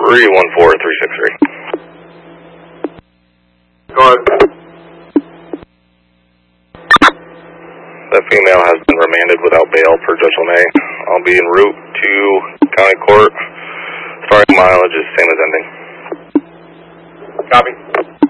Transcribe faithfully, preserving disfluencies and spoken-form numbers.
three one four three six three. Go ahead. The female has been remanded without bail per Judge LeMay. I'll be en route to county court. Starting mileage is same as ending. Copy.